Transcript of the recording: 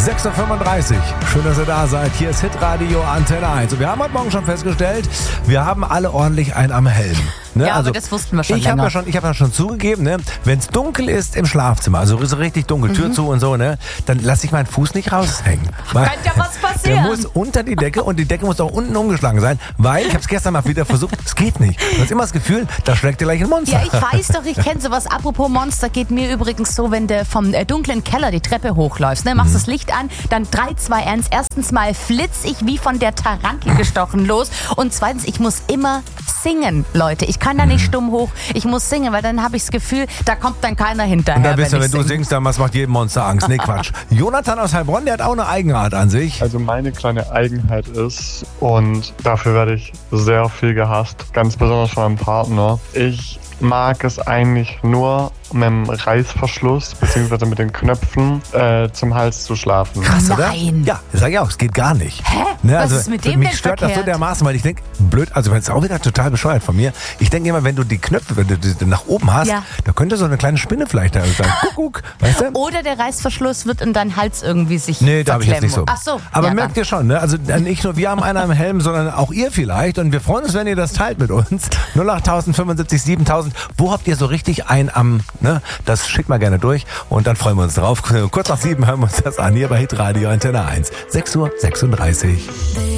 6.35 Uhr. Schön, dass ihr da seid. Hier ist Hitradio Antenne 1. Und wir haben heute Morgen schon festgestellt, wir haben alle ordentlich einen am Helm. Ne? Ja, also, aber das wussten wir schon Ich habe ja schon zugegeben, ne? Wenn es dunkel ist im Schlafzimmer, also so richtig dunkel, Tür zu und so, ne? Dann lasse ich meinen Fuß nicht raushängen. Kann ja was passieren. Der muss unter die Decke und die Decke muss auch unten umgeschlagen sein, weil, ich habe es gestern mal wieder versucht, es geht nicht. Du hast immer das Gefühl, da schlägt dir gleich ein Monster. Ja, ich weiß doch, ich kenne sowas. Apropos Monster, geht mir übrigens so, wenn du vom dunklen Keller die Treppe hochläufst, ne? Machst das Licht an, dann 3, 2, 1. Erstens mal flitz ich wie von der Tarantel gestochen los und zweitens, ich muss immer singen, Leute. Ich kann da nicht stumm hoch, ich muss singen, weil dann habe ich das Gefühl, da kommt dann keiner hinterher. Und dann bist du, wenn du singst, dann was macht jedem Monster Angst? Nee, Quatsch. Jonathan aus Heilbronn, der hat auch eine Eigenart an sich. Also meine kleine Eigenheit ist, und dafür werde ich sehr viel gehasst, ganz besonders von meinem Partner. Ich mag es eigentlich nur mit dem Reißverschluss bzw. mit den Knöpfen zum Hals zu schlafen. Krass, oder? Nein. Ja, sag ich auch, es geht gar nicht. Hä? Ne, Was ist mit dem mich denn stört das so verkehrt? dermaßen, weil ich denke, blöd, also das ist auch wieder total bescheuert von mir. Ich denke immer, wenn du die Knöpfe, wenn du die nach oben hast, Ja. da könnte so eine kleine Spinne vielleicht da sein. Guck, weißt du? Oder der Reißverschluss wird in deinen Hals irgendwie sich Nee, da habe ich jetzt nicht so. Ach so. Aber ja, merkt ihr schon, ne? Also nicht nur wir haben einen am Helm, sondern auch ihr vielleicht. Und wir freuen uns, wenn ihr das teilt mit uns. 08000 75 7000. Wo habt ihr so richtig einen am, ne? Das schickt mal gerne durch und dann freuen wir uns drauf. Kurz nach 7 hören wir uns das an, hier bei Hitradio Antenne 1. 6.36 Uhr.